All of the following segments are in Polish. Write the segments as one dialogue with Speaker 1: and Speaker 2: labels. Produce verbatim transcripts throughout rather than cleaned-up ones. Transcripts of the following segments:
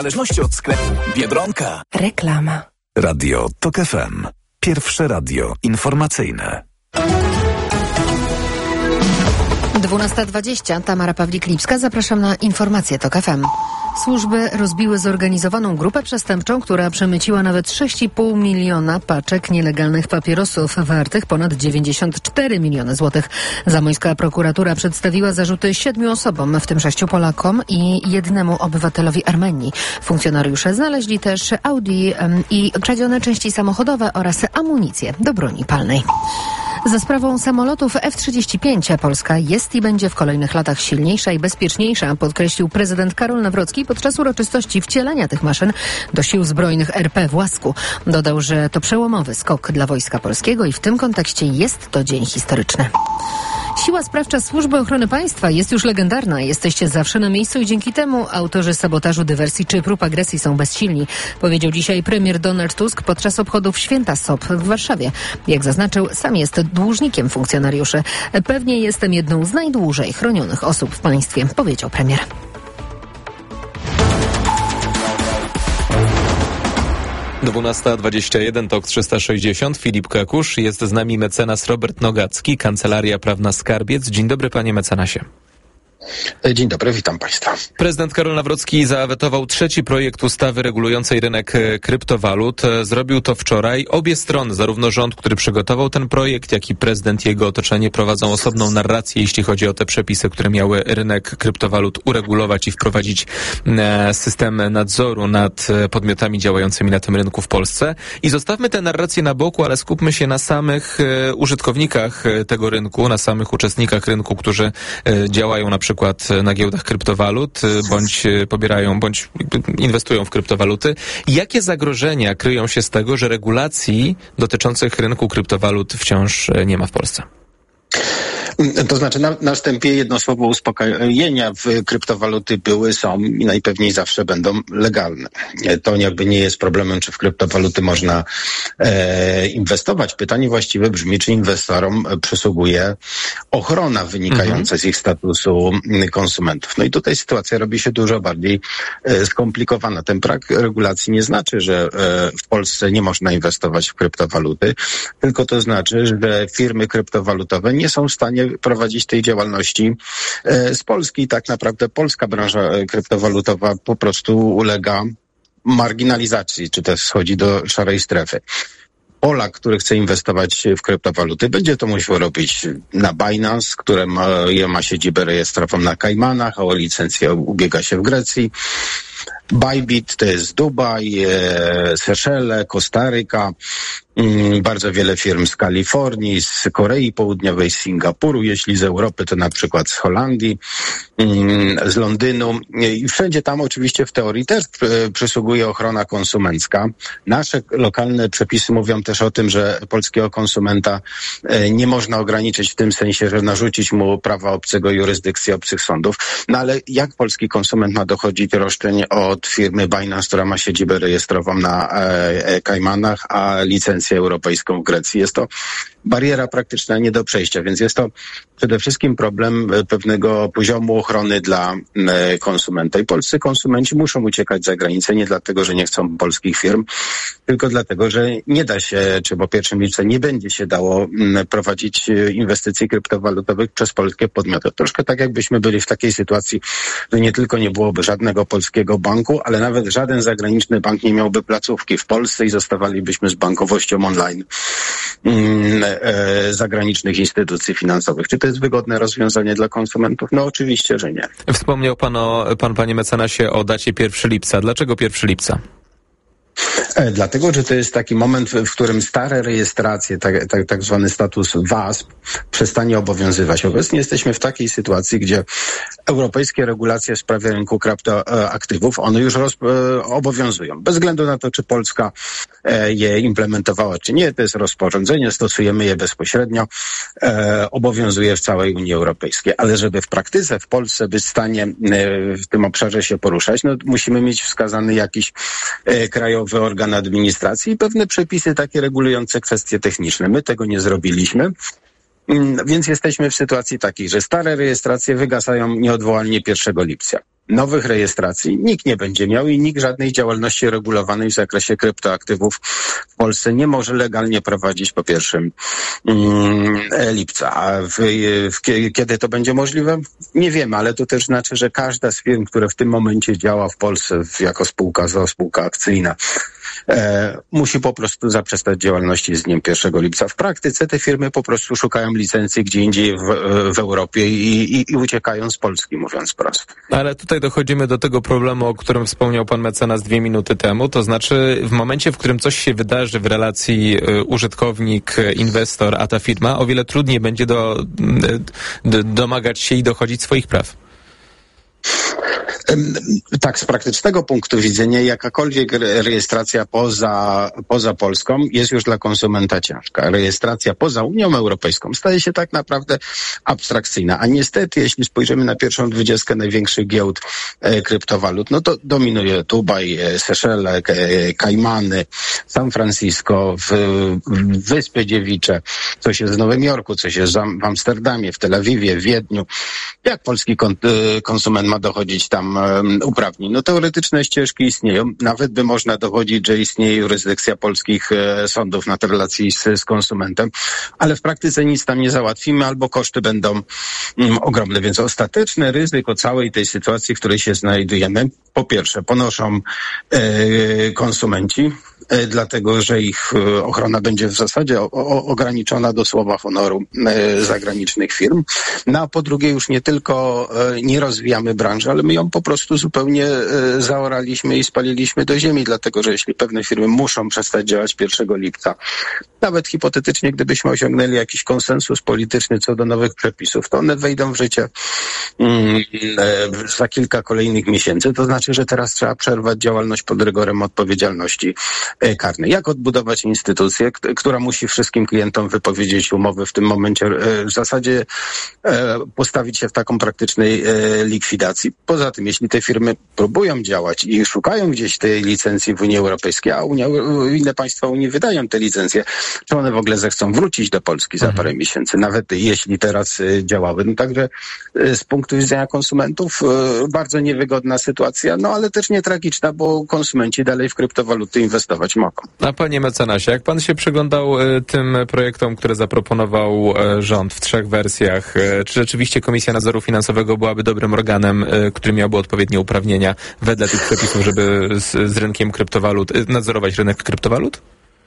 Speaker 1: W zależności od sklepu. Biedronka.
Speaker 2: Reklama.
Speaker 3: Radio TOK F M. Pierwsze radio informacyjne.
Speaker 2: dwunasta dwadzieścia. Tamara Pawlik-Lipska. Zapraszam na informacje TOK F M. Służby rozbiły zorganizowaną grupę przestępczą, która przemyciła nawet sześć i pół miliona paczek nielegalnych papierosów wartych ponad dziewięćdziesiąt cztery miliony złotych. Zamojska prokuratura przedstawiła zarzuty siedmiu osobom, w tym sześciu Polakom i jednemu obywatelowi Armenii. Funkcjonariusze znaleźli też Audi um, i kradzione części samochodowe oraz amunicję do broni palnej. Za sprawą samolotów F trzydzieści pięć Polska jest i będzie w kolejnych latach silniejsza i bezpieczniejsza, podkreślił prezydent Karol Nawrocki podczas uroczystości wcielenia tych maszyn do sił zbrojnych R P w Łasku. Dodał, że to przełomowy skok dla Wojska Polskiego i w tym kontekście jest to dzień historyczny. Siła sprawcza Służby Ochrony Państwa jest już legendarna. Jesteście zawsze na miejscu i dzięki temu autorzy sabotażu, dywersji czy prób agresji są bezsilni, powiedział dzisiaj premier Donald Tusk podczas obchodów Święta S O P w Warszawie. Jak zaznaczył, sam jest dłużnikiem funkcjonariuszy. Pewnie jestem jedną z najdłużej chronionych osób w państwie, powiedział premier.
Speaker 4: dwunasta dwadzieścia jeden, TOK trzysta sześćdziesiąt. Filip Kakusz, jest z nami mecenas Robert Nogacki, Kancelaria Prawna Skarbiec. Dzień dobry, panie mecenasie.
Speaker 5: Dzień dobry, witam państwa.
Speaker 4: Prezydent Karol Nawrocki zawetował trzeci projekt ustawy regulującej rynek kryptowalut. Zrobił to wczoraj. Obie strony, zarówno rząd, który przygotował ten projekt, jak i prezydent i jego otoczenie prowadzą osobną narrację, jeśli chodzi o te przepisy, które miały rynek kryptowalut uregulować i wprowadzić system nadzoru nad podmiotami działającymi na tym rynku w Polsce. I zostawmy tę narrację na boku, ale skupmy się na samych użytkownikach tego rynku, na samych uczestnikach rynku, którzy działają na przykład przykład na giełdach kryptowalut, bądź pobierają, bądź inwestują w kryptowaluty. Jakie zagrożenia kryją się z tego, że regulacji dotyczących rynku kryptowalut wciąż nie ma w Polsce?
Speaker 5: To znaczy na, na wstępie jedno słowo uspokojenia. W kryptowaluty były, są i najpewniej zawsze będą legalne. To jakby nie jest problemem, czy w kryptowaluty można e, inwestować. Pytanie właściwe brzmi, czy inwestorom przysługuje ochrona wynikająca mhm. z ich statusu konsumentów. No i tutaj sytuacja robi się dużo bardziej e, skomplikowana. Ten brak regulacji nie znaczy, że e, w Polsce nie można inwestować w kryptowaluty, tylko to znaczy, że firmy kryptowalutowe nie są w stanie prowadzić tej działalności z Polski. Tak naprawdę polska branża kryptowalutowa po prostu ulega marginalizacji, czy też schodzi do szarej strefy. Polak, który chce inwestować w kryptowaluty, będzie to musiał robić na Binance, które ma, ma siedzibę rejestrową na Kajmanach, a o licencję ubiega się w Grecji. Bybit to jest Dubaj, e, Seszele, Kostaryka, mm, bardzo wiele firm z Kalifornii, z Korei Południowej, z Singapuru, jeśli z Europy, to na przykład z Holandii, mm, z Londynu. I wszędzie tam oczywiście w teorii też e, przysługuje ochrona konsumencka. Nasze lokalne przepisy mówią też o tym, że polskiego konsumenta e, nie można ograniczyć w tym sensie, że narzucić mu prawa obcego, jurysdykcji obcych sądów. No ale jak polski konsument ma dochodzić roszczeń od firmy Binance, która ma siedzibę rejestrową na e, Kajmanach, a licencję europejską w Grecji? Jest to bariera praktyczna nie do przejścia, więc jest to przede wszystkim problem pewnego poziomu ochrony dla e, konsumenta. I polscy konsumenci muszą uciekać za granicę nie dlatego, że nie chcą polskich firm, tylko dlatego, że nie da się, czy po pierwszym miejscu nie będzie się dało m, prowadzić inwestycji kryptowalutowych przez polskie podmioty. Troszkę tak jakbyśmy byli w takiej sytuacji, że nie tylko nie byłoby żadnego polskiego banku, ale nawet żaden zagraniczny bank nie miałby placówki w Polsce i zostawalibyśmy z bankowością online mm, e, zagranicznych instytucji finansowych. Czy to jest wygodne rozwiązanie dla konsumentów? No oczywiście, że nie.
Speaker 4: Wspomniał pan, o, pan panie mecenasie, o dacie pierwszego lipca. Dlaczego pierwszego lipca?
Speaker 5: Dlatego, że to jest taki moment, w którym stare rejestracje, tak, tak, tak zwany status W A S P, przestanie obowiązywać. Obecnie jesteśmy w takiej sytuacji, gdzie europejskie regulacje w sprawie rynku kryptoaktywów, one już roz, obowiązują. Bez względu na to, czy Polska je implementowała, czy nie, to jest rozporządzenie, stosujemy je bezpośrednio, e, obowiązuje w całej Unii Europejskiej. Ale żeby w praktyce w Polsce być w stanie w tym obszarze się poruszać, no musimy mieć wskazany jakiś e, krajowy organ administracji i pewne przepisy takie regulujące kwestie techniczne. My tego nie zrobiliśmy. Więc jesteśmy w sytuacji takiej, że stare rejestracje wygasają nieodwołalnie pierwszego lipca. Nowych rejestracji nikt nie będzie miał i nikt żadnej działalności regulowanej w zakresie kryptoaktywów w Polsce nie może legalnie prowadzić po pierwszym lipca. A w, w, kiedy to będzie możliwe? Nie wiemy, ale to też znaczy, że każda z firm, która w tym momencie działa w Polsce jako spółka z o o, spółka akcyjna, E, musi po prostu zaprzestać działalności z dniem pierwszego lipca. W praktyce te firmy po prostu szukają licencji gdzie indziej w, w Europie i, i, i uciekają z Polski, mówiąc prosto.
Speaker 4: Ale tutaj dochodzimy do tego problemu, o którym wspomniał pan mecenas dwie minuty temu, to znaczy w momencie, w którym coś się wydarzy w relacji y, użytkownik, inwestor, a ta firma, o wiele trudniej będzie do, do, domagać się i dochodzić swoich praw.
Speaker 5: Tak, z praktycznego punktu widzenia jakakolwiek rejestracja poza, poza Polską jest już dla konsumenta ciężka. Rejestracja poza Unią Europejską staje się tak naprawdę abstrakcyjna. A niestety, jeśli spojrzymy na pierwszą dwudziestkę największych giełd e, kryptowalut, no to dominuje Dubaj, e, Seszele, e, Kajmany, San Francisco, w, w Wyspy Dziewicze, coś jest w Nowym Jorku, coś jest w Amsterdamie, w Tel Awiwie, w Wiedniu. Jak polski kon, e, konsument ma dochodzić tam uprawnień? No teoretyczne ścieżki istnieją. Nawet by można dowodzić, że istnieje jurysdykcja polskich e, sądów nad relacji z, z konsumentem, ale w praktyce nic tam nie załatwimy albo koszty będą mm, ogromne. Więc ostateczne ryzyko całej tej sytuacji, w której się znajdujemy, po pierwsze ponoszą e, konsumenci, e, dlatego że ich e, ochrona będzie w zasadzie o, o, ograniczona do słowa honoru e, zagranicznych firm. No a po drugie już nie tylko e, nie rozwijamy branży, ale my ją po prostu zupełnie e, zaoraliśmy i spaliliśmy do ziemi, dlatego że jeśli pewne firmy muszą przestać działać pierwszego lipca, nawet hipotetycznie, gdybyśmy osiągnęli jakiś konsensus polityczny co do nowych przepisów, to one wejdą w życie mm, e, za kilka kolejnych miesięcy. To znaczy, że teraz trzeba przerwać działalność pod rygorem odpowiedzialności e, karnej. Jak odbudować instytucję, k- która musi wszystkim klientom wypowiedzieć umowy w tym momencie, e, w zasadzie e, postawić się w taką praktycznej e, likwidacji. Poza tym, jeśli te firmy próbują działać i szukają gdzieś tej licencji w Unii Europejskiej, a Unia, inne państwa Unii wydają te licencje, czy one w ogóle zechcą wrócić do Polski za parę miesięcy, nawet jeśli teraz y, działały. No także y, z punktu widzenia konsumentów y, bardzo niewygodna sytuacja, no ale też nie tragiczna, bo konsumenci dalej w kryptowaluty inwestować mogą.
Speaker 4: A panie mecenasie, jak pan się przyglądał y, tym projektom, które zaproponował y, rząd w trzech wersjach, y, czy rzeczywiście Komisja Nadzoru Finansowego byłaby dobrym organem, y, który miałby odpowiednie uprawnienia wedle tych przepisów, żeby z, z rynkiem kryptowalut, y, nadzorować rynek kryptowalut?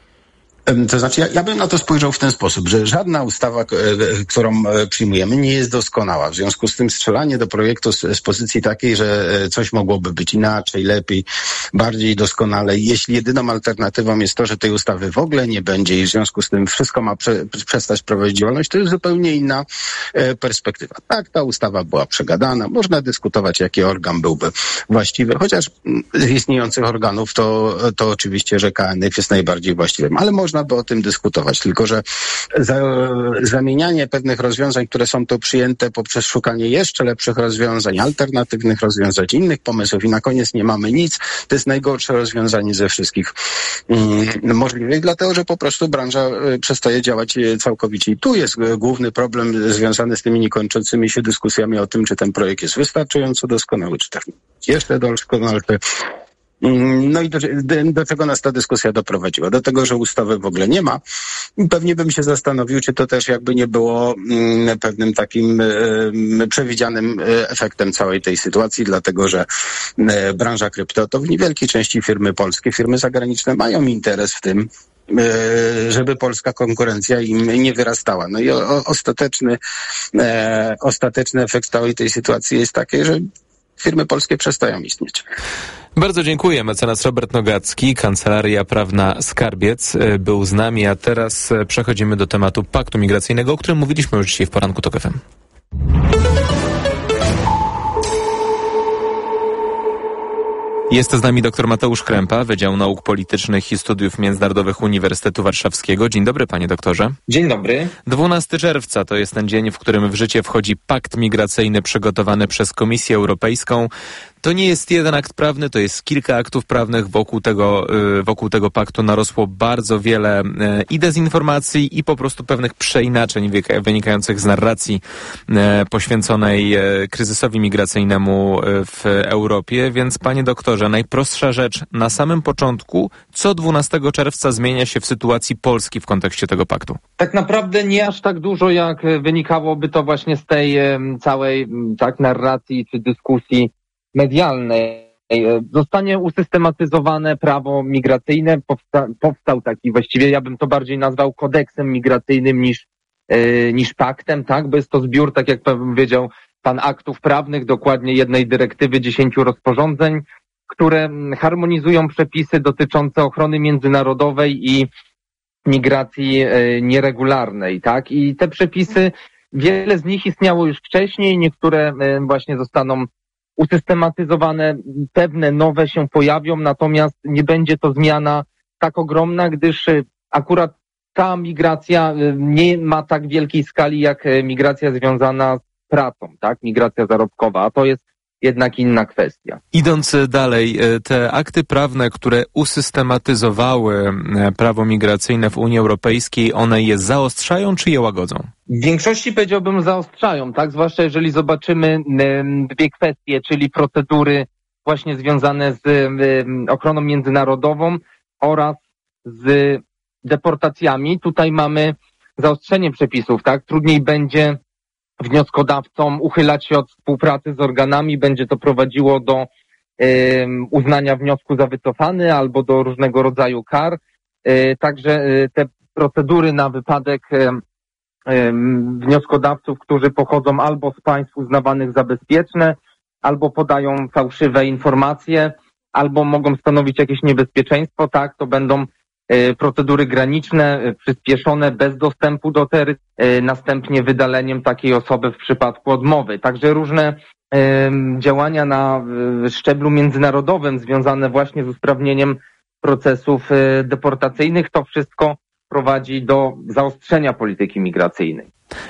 Speaker 5: To znaczy, ja, ja bym na to spojrzał w ten sposób, że żadna ustawa, e, którą e, przyjmujemy, nie jest doskonała. W związku z tym strzelanie do projektu z, z pozycji takiej, że e, coś mogłoby być inaczej, lepiej, bardziej doskonale. Jeśli jedyną alternatywą jest to, że tej ustawy w ogóle nie będzie i w związku z tym wszystko ma prze, przestać prowadzić działalność, to jest zupełnie inna e, perspektywa. Tak, ta ustawa była przegadana. Można dyskutować, jaki organ byłby właściwy, chociaż z istniejących organów to, to oczywiście, że K N F jest najbardziej właściwym, ale można Można by o tym dyskutować, tylko że za, zamienianie pewnych rozwiązań, które są tu przyjęte poprzez szukanie jeszcze lepszych rozwiązań, alternatywnych rozwiązań, innych pomysłów i na koniec nie mamy nic, to jest najgorsze rozwiązanie ze wszystkich mm, możliwych, dlatego że po prostu branża y, przestaje działać y, całkowicie. I tu jest y, główny problem związany z tymi niekończącymi się dyskusjami o tym, czy ten projekt jest wystarczająco doskonały, czy też jeszcze doskonalszy. No i do, do czego nas ta dyskusja doprowadziła? Do tego, że ustawy w ogóle nie ma. I pewnie bym się zastanowił, czy to też jakby nie było mm, pewnym takim y, przewidzianym efektem całej tej sytuacji, dlatego że y, branża krypto to w niewielkiej części firmy polskie, firmy zagraniczne mają interes w tym, żeby polska konkurencja im nie wyrastała. No i o, ostateczny, e, ostateczny efekt całej tej sytuacji jest taki, że firmy polskie przestają istnieć.
Speaker 4: Bardzo dziękuję. Mecenas Robert Nogacki, Kancelaria Prawna Skarbiec był z nami, a teraz przechodzimy do tematu paktu migracyjnego, o którym mówiliśmy już dzisiaj w poranku TOK F M. Jest z nami dr Mateusz Krępa, Wydział Nauk Politycznych i Studiów Międzynarodowych Uniwersytetu Warszawskiego. Dzień dobry, panie doktorze.
Speaker 6: Dzień dobry.
Speaker 4: dwunastego czerwca to jest ten dzień, w którym w życie wchodzi pakt migracyjny przygotowany przez Komisję Europejską. To nie jest jeden akt prawny, to jest kilka aktów prawnych. Wokół tego, wokół tego paktu narosło bardzo wiele i dezinformacji, i po prostu pewnych przeinaczeń wynikających z narracji poświęconej kryzysowi migracyjnemu w Europie. Więc panie doktorze, najprostsza rzecz na samym początku, co dwunastego czerwca zmienia się w sytuacji Polski w kontekście tego paktu?
Speaker 6: Tak naprawdę nie aż tak dużo, jak wynikałoby to właśnie z tej całej tak narracji czy dyskusji medialnej. Zostanie usystematyzowane prawo migracyjne, powsta- powstał taki, właściwie ja bym to bardziej nazwał kodeksem migracyjnym niż, yy, niż paktem, tak, bo jest to zbiór, tak jak powiedział pan, aktów prawnych, dokładnie jednej dyrektywy, dziesięciu rozporządzeń, które harmonizują przepisy dotyczące ochrony międzynarodowej i migracji yy, nieregularnej, tak, i te przepisy, wiele z nich istniało już wcześniej, niektóre yy, właśnie zostaną usystematyzowane, pewne nowe się pojawią, natomiast nie będzie to zmiana tak ogromna, gdyż akurat ta migracja nie ma tak wielkiej skali jak migracja związana z pracą, tak? Migracja zarobkowa, a to jest jednak inna kwestia.
Speaker 4: Idąc dalej, te akty prawne, które usystematyzowały prawo migracyjne w Unii Europejskiej, one je zaostrzają czy je łagodzą?
Speaker 6: W większości powiedziałbym zaostrzają, tak? Zwłaszcza jeżeli zobaczymy dwie kwestie, czyli procedury właśnie związane z ochroną międzynarodową oraz z deportacjami. Tutaj mamy zaostrzenie przepisów, tak? Trudniej będzie wnioskodawcom uchylać się od współpracy z organami, będzie to prowadziło do y, uznania wniosku za wycofany albo do różnego rodzaju kar. Y, także y, te procedury na wypadek y, y, wnioskodawców, którzy pochodzą albo z państw uznawanych za bezpieczne, albo podają fałszywe informacje, albo mogą stanowić jakieś niebezpieczeństwo, tak, to będą procedury graniczne, przyspieszone, bez dostępu do terytorium, następnie wydaleniem takiej osoby w przypadku odmowy. Także różne działania na szczeblu międzynarodowym związane właśnie z usprawnieniem procesów deportacyjnych, to wszystko prowadzi do zaostrzenia polityki migracyjnej.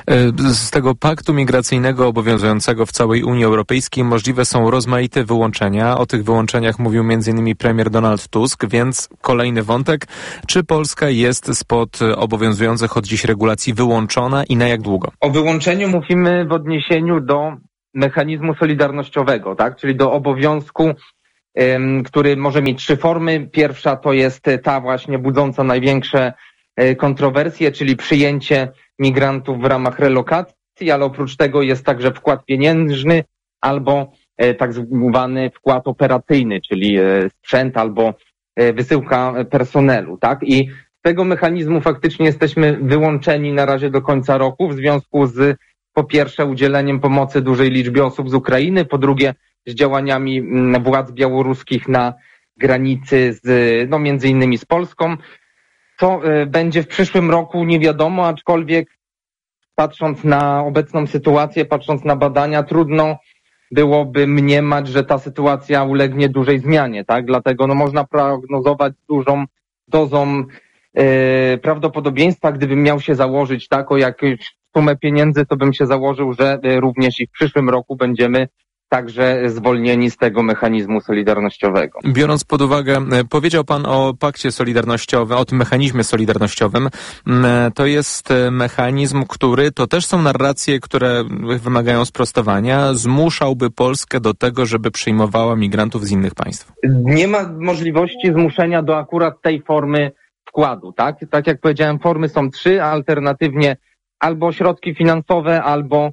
Speaker 4: Z tego paktu migracyjnego obowiązującego w całej Unii Europejskiej możliwe są rozmaite wyłączenia. O tych wyłączeniach mówił między innymi premier Donald Tusk, więc kolejny wątek. Czy Polska jest spod obowiązujących od dziś regulacji wyłączona i na jak długo?
Speaker 6: O wyłączeniu mówimy w odniesieniu do mechanizmu solidarnościowego, tak? Czyli do obowiązku, ym, który może mieć trzy formy. Pierwsza to jest ta właśnie budząca największe y, kontrowersje, czyli przyjęcie migrantów w ramach relokacji, ale oprócz tego jest także wkład pieniężny albo e, tak zwany wkład operacyjny, czyli e, sprzęt albo e, wysyłka personelu, tak? I z tego mechanizmu faktycznie jesteśmy wyłączeni na razie do końca roku w związku z, po pierwsze, udzieleniem pomocy dużej liczbie osób z Ukrainy, po drugie z działaniami m, władz białoruskich na granicy z, no między innymi z Polską. Co będzie w przyszłym roku nie wiadomo, aczkolwiek patrząc na obecną sytuację, patrząc na badania, trudno byłoby mniemać, że ta sytuacja ulegnie dużej zmianie, tak? Dlatego no, można prognozować z dużą dozą e, prawdopodobieństwa, gdybym miał się założyć tak o jakąś sumę pieniędzy, to bym się założył, że również i w przyszłym roku będziemy także zwolnieni z tego mechanizmu solidarnościowego.
Speaker 4: Biorąc pod uwagę, powiedział pan o pakcie solidarnościowym, o tym mechanizmie solidarnościowym. To jest mechanizm, który, to też są narracje, które wymagają sprostowania, zmuszałby Polskę do tego, żeby przyjmowała migrantów z innych państw.
Speaker 6: Nie ma możliwości zmuszenia do akurat tej formy wkładu, tak? Tak jak powiedziałem, formy są trzy, a alternatywnie albo środki finansowe, albo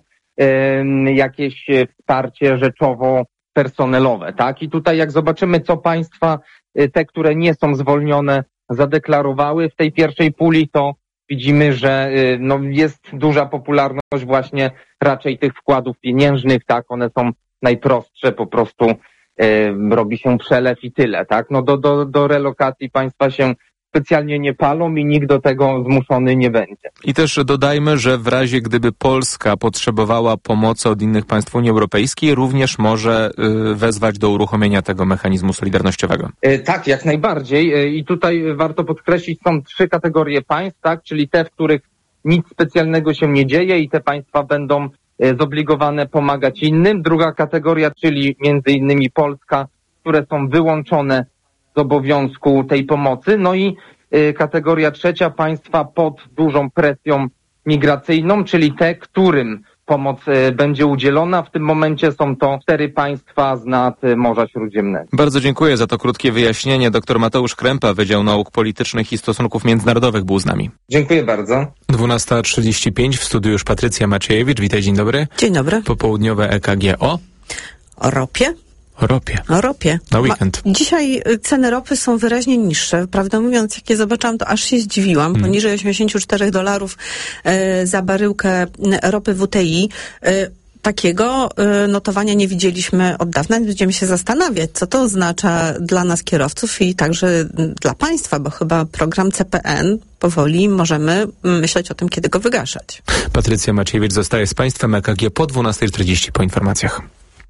Speaker 6: jakieś wsparcie rzeczowo-personelowe, tak? I tutaj jak zobaczymy, co państwa, te, które nie są zwolnione, zadeklarowały w tej pierwszej puli, to widzimy, że no, jest duża popularność właśnie raczej tych wkładów pieniężnych, tak? One są najprostsze, po prostu e, robi się przelew i tyle, tak? No do, do, do relokacji państwa się specjalnie nie palą i nikt do tego zmuszony nie będzie.
Speaker 4: I też dodajmy, że w razie gdyby Polska potrzebowała pomocy od innych państw Unii Europejskiej, również może y, wezwać do uruchomienia tego mechanizmu solidarnościowego.
Speaker 6: Y, tak, jak najbardziej. Y, I tutaj warto podkreślić, są trzy kategorie państw, tak, czyli te, w których nic specjalnego się nie dzieje i te państwa będą zobligowane pomagać innym. Druga kategoria, czyli między innymi Polska, które są wyłączone z obowiązku tej pomocy. No i kategoria trzecia, państwa pod dużą presją migracyjną, czyli te, którym pomoc będzie udzielona. W tym momencie są to cztery państwa z nad Morza Śródziemnego.
Speaker 4: Bardzo dziękuję za to krótkie wyjaśnienie. Doktor Mateusz Krępa, Wydział Nauk Politycznych i Stosunków Międzynarodowych, był z nami.
Speaker 6: Dziękuję bardzo.
Speaker 4: dwunasta trzydzieści pięć, w studiu już Patrycja Maciejewicz. Witaj, dzień dobry.
Speaker 7: Dzień dobry.
Speaker 4: Popołudniowe E K G o...
Speaker 7: O ropie?
Speaker 4: O ropie.
Speaker 7: O ropie.
Speaker 4: Na weekend.
Speaker 7: Ma, dzisiaj ceny ropy są wyraźnie niższe. Prawdę mówiąc, jak je zobaczyłam, to aż się zdziwiłam. Hmm. Poniżej osiemdziesiąt cztery dolarów e, za baryłkę ropy W T I. E, Takiego y, notowania nie widzieliśmy od dawna. Będziemy się zastanawiać, co to oznacza dla nas kierowców i także dla państwa, bo chyba program C P N powoli możemy myśleć o tym, kiedy go wygaszać.
Speaker 4: Patrycja Maciejewicz zostaje z państwem. E K G po dwunasta czterdzieści po informacjach.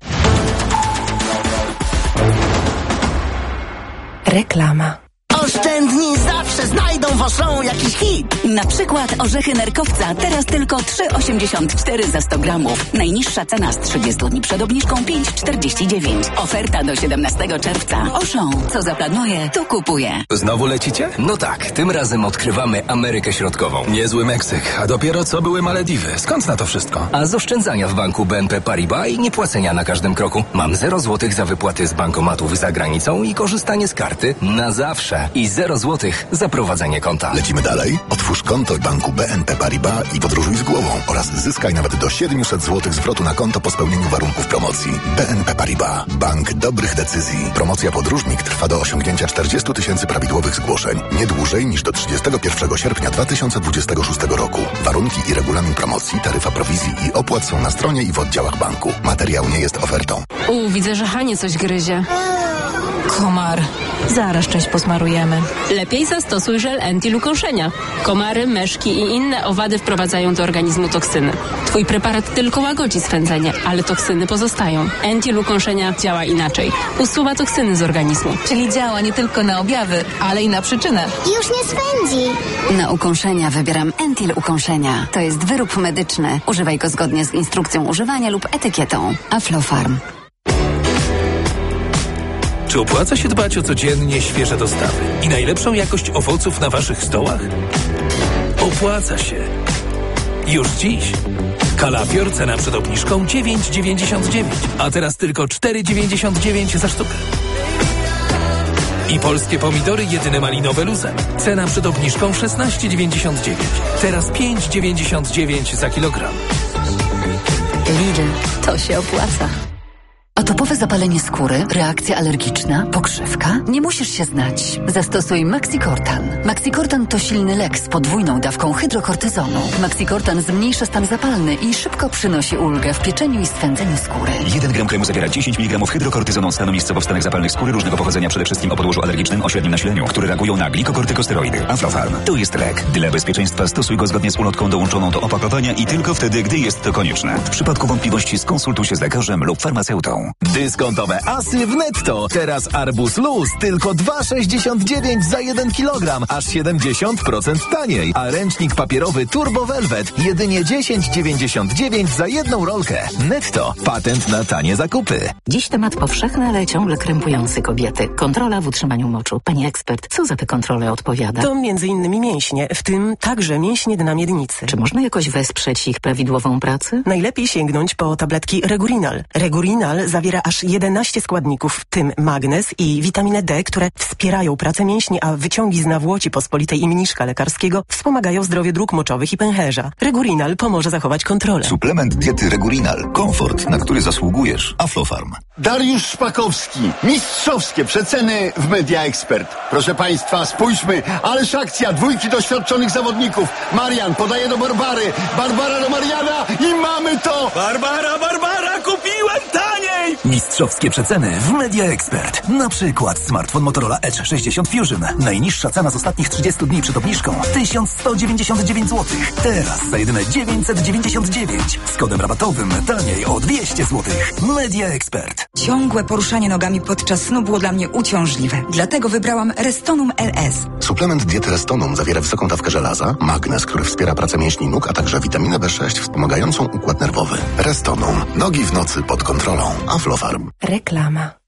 Speaker 8: Reklama.
Speaker 9: Oszczędni zawsze znajdą w Auchan jakiś hit.
Speaker 8: Na przykład orzechy nerkowca teraz tylko trzy osiemdziesiąt cztery za sto gramów. Najniższa cena z trzydziestu dni przed obniżką pięć czterdzieści dziewięć. Oferta do siedemnastego czerwca. Auchan. Co zaplanuje, to kupuje.
Speaker 1: Znowu lecicie? No tak, tym razem odkrywamy Amerykę Środkową. Niezły Meksyk, a dopiero co były Malediwy. Skąd na to wszystko? A z oszczędzania w banku B N P Paribas i niepłacenia na każdym kroku. Mam zero złotych za wypłaty z bankomatów za granicą i korzystanie z karty na zawsze. I zero złotych za prowadzenie konta.
Speaker 10: Lecimy dalej? Otwórz konto w banku B N P Paribas i podróżuj z głową oraz zyskaj nawet do siedemset złotych zwrotu na konto po spełnieniu warunków promocji. B N P Paribas. Bank dobrych decyzji. Promocja podróżnik trwa do osiągnięcia czterdziestu tysięcy prawidłowych zgłoszeń. Nie dłużej niż do trzydziestego pierwszego sierpnia dwa tysiące dwudziestego szóstego roku. Warunki i regulamin promocji, taryfa prowizji i opłat są na stronie i w oddziałach banku. Materiał nie jest ofertą.
Speaker 11: U, widzę, że Hanie coś gryzie. Komar. Zaraz część posmarujemy. Lepiej zastosuj żel Entil ukąszenia. Komary, myszki i inne owady wprowadzają do organizmu toksyny. Twój preparat tylko łagodzi swędzenie, ale toksyny pozostają. Entil ukąszenia działa inaczej. Usuwa toksyny z organizmu.
Speaker 8: Czyli działa nie tylko na objawy, ale i na przyczynę.
Speaker 12: Już nie swędzi.
Speaker 8: Na ukąszenia wybieram Entil ukąszenia. To jest wyrób medyczny. Używaj go zgodnie z instrukcją używania lub etykietą. Aflofarm.
Speaker 13: Czy opłaca się dbać o codziennie świeże dostawy i najlepszą jakość owoców na waszych stołach? Opłaca się. Już dziś. Kalafior, cena przed obniżką dziewięć dziewięćdziesiąt dziewięć, a teraz tylko cztery dziewięćdziesiąt dziewięć za sztukę. I polskie pomidory jedyne malinowe luzem. Cena przed obniżką szesnaście dziewięćdziesiąt dziewięć, teraz pięć dziewięćdziesiąt dziewięć za kilogram.
Speaker 8: Lidl, to się opłaca. Atopowe zapalenie skóry, reakcja alergiczna, pokrzywka? Nie musisz się znać. Zastosuj Maxicortan. Maxicortan to silny lek z podwójną dawką hydrokortyzonu. Maxicortan zmniejsza stan zapalny i szybko przynosi ulgę w pieczeniu i swędzeniu skóry.
Speaker 14: jeden gram kremu zawiera dziesięć miligramów hydrokortyzonu stanu miejscowo w stanach zapalnych skóry różnego pochodzenia, przede wszystkim o podłożu alergicznym o średnim nasileniu, które reagują na glikokortykosteroidy. Aflofarm. To jest lek. Dla bezpieczeństwa stosuj go zgodnie z ulotką dołączoną do opakowania i tylko wtedy, gdy jest to konieczne. W przypadku wątpliwości skonsultuj się z lekarzem lub farmaceutą.
Speaker 1: Dyskontowe asy w Netto. Teraz arbuz luz tylko dwa sześćdziesiąt dziewięć za jeden kilogram, aż siedemdziesiąt procent taniej. A ręcznik papierowy Turbo Velvet jedynie dziesięć dziewięćdziesiąt dziewięć za jedną rolkę. Netto. Patent na tanie zakupy.
Speaker 15: Dziś temat powszechny, ale ciągle krępujący kobiety. Kontrola w utrzymaniu moczu. Pani ekspert, co za te kontrole odpowiada?
Speaker 16: To między innymi mięśnie, w tym także mięśnie dna miednicy.
Speaker 15: Czy można jakoś wesprzeć ich prawidłową pracę?
Speaker 16: Najlepiej sięgnąć po tabletki Regurinal. Regurinal zawiera aż jedenaście składników, w tym magnez i witaminę D, które wspierają pracę mięśni, a wyciągi z nawłoci pospolitej i mniszka lekarskiego wspomagają zdrowie dróg moczowych i pęcherza. Regurinal pomoże zachować kontrolę.
Speaker 10: Suplement diety Regurinal. Komfort, na który zasługujesz. Aflofarm.
Speaker 17: Dariusz Szpakowski. Mistrzowskie przeceny w Media Expert. Proszę Państwa, spójrzmy. Ależ akcja dwójki doświadczonych zawodników. Marian podaje do Barbary. Barbara do Mariana i mamy to!
Speaker 13: Barbara, Barbara, kupiłem taniej!
Speaker 12: Mistrzowskie przeceny w Media Expert. Na przykład smartfon Motorola Edge sześćdziesiąt Fusion. Najniższa cena z ostatnich trzydziestu dni przed obniżką tysiąc sto dziewięćdziesiąt dziewięć złotych. Teraz za jedyne dziewięćset dziewięćdziesiąt dziewięć. Z kodem rabatowym taniej o dwieście złotych. Media Expert.
Speaker 18: Ciągłe poruszanie nogami podczas snu było dla mnie uciążliwe. Dlatego wybrałam Restonum L S.
Speaker 10: Suplement diety Restonum zawiera wysoką dawkę żelaza, magnez, który wspiera pracę mięśni nóg, a także witaminę B sześć wspomagającą układ nerwowy. Restonum. Nogi w nocy pod kontrolą. Aflofarm.
Speaker 19: Reklama.